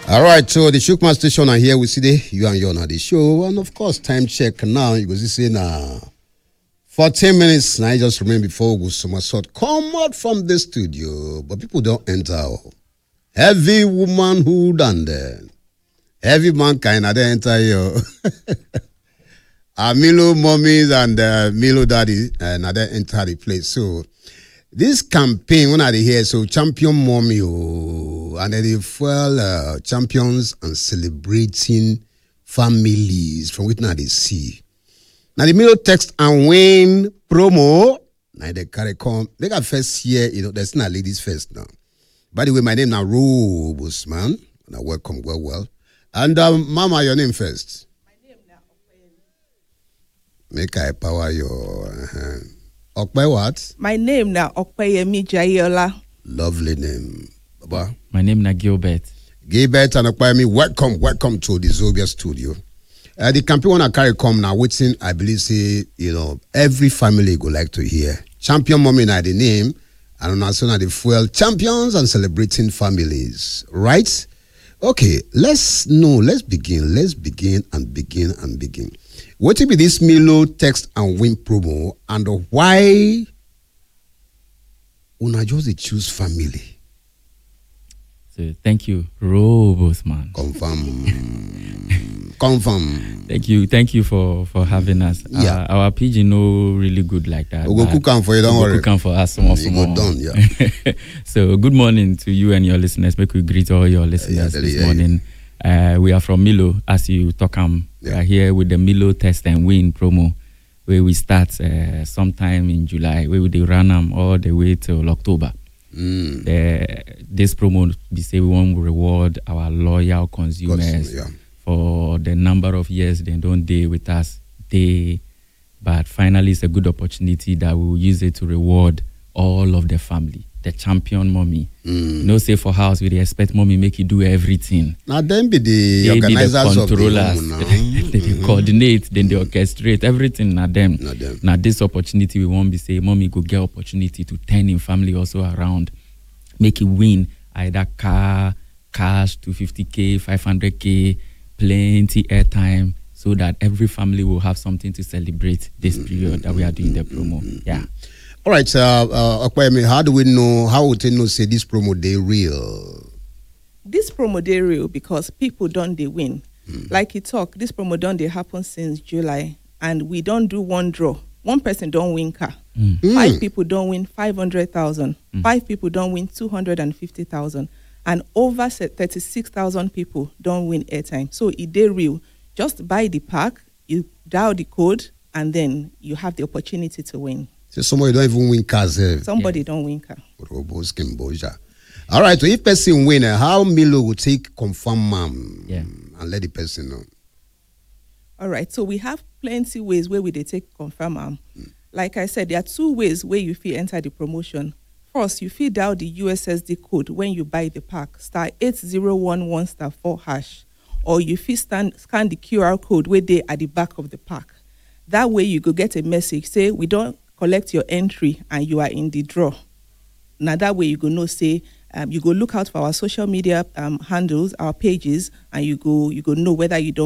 All right, so the Shukman station are here. We see you and you on the show. And of course, time check now. You go see now 14 minutes. Now I just remember before we go somersault. Come out from the studio, but people don't enter. Heavy womanhood and heavy mankind they enter here. Milo mommies and Milo daddy and they enter the place. So this campaign, when I hear so champion mommy and they fuel champions and celebrating families from which now they see. Now the Milo text and win promo. Now they carry come. They got first here, there's not ladies first now. By the way, my name now Robus man. Now welcome, well. And Mama, your name first. My name now Okpeyemi. Make I power your Okpey what? My name now Okpeyemi Jayola. Lovely name. Baba. My name now Gilbert. Gilbert and Okpeyemi, welcome to the Zobia studio. The campaign wanna carry come now, waiting, I believe say, every family go like to hear. Champion mommy now the name, and also now the fuel champions and celebrating families. Right? Okay, let's begin. Let's begin. What will be this Milo text and win promo and why una just choose family? So thank you, Robos man. Confirm. Thank you for having us. Yeah. Our pidgin no really good like that. We'll go cook am for you, don't worry. Cook am for us small. Go done, yeah. So good morning to you and your listeners. Make we greet all your listeners this morning. We are from Milo, as you talk. We are here with the Milo test and win promo, where we start sometime in July, where we run them all the way till October. This promo, we say we want to reward our loyal consumers for the number of years they don't deal with us. But finally, it's a good opportunity that we will use it to reward all of the family. The champion mommy. Say for house, we expect mommy make you do everything. Now then be the organizers of the home. They coordinate, then they orchestrate everything. Now them. Now this opportunity we won't be say mommy go get opportunity to turn in family also around, make it win either car, cash, 250K, 500K, plenty airtime, so that every family will have something to celebrate this period that we are doing the promo. Yeah. All right, Okpeyemi, how would they know say this promo they real? This promo they real because people don't they win. Like you talk, this promo don't they happen since July, and we don't do one draw. One person don't win car. 5 people don't win 500,000. 5 people don't win 250,000, and over 36,000 people don't win airtime. So it they real. Just buy the pack, you dial the code, and then you have the opportunity to win. So somebody don't even win cars. Somebody don't win car. All right, so if person win, how Milo will take confirm and let the person know? All right, so we have plenty ways where we they take confirm. Like I said, there are 2 ways where you feel enter the promotion. First, you feed out the USSD code when you buy the pack, *8011*4#, or you feel scan the QR code where they at the back of the pack. That way you go get a message, say we don't collect your entry and you are in the draw. Now that way you go know say you go look out for our social media handles, our pages, and you go know whether you don't